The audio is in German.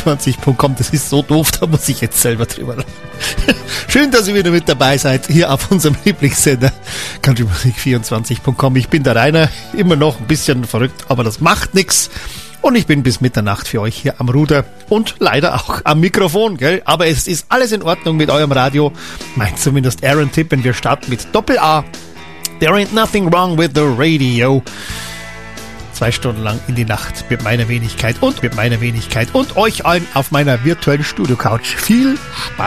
country24.com. Das ist so doof, da muss ich jetzt selber drüber lachen. Schön, dass ihr wieder mit dabei seid, hier auf unserem Lieblingssender countrymusik24.com. Ich bin der Rainer, immer noch ein bisschen verrückt, aber das macht nichts. Und ich bin bis Mitternacht für euch hier am Ruder und leider auch am Mikrofon, gell? Aber es ist alles in Ordnung mit eurem Radio. Meint zumindest Aaron Tippen. Wir starten mit Doppel-A. There ain't nothing wrong with the radio. 2 Stunden lang in die Nacht mit meiner Wenigkeit und euch allen auf meiner virtuellen Studio-Couch. Viel Spaß!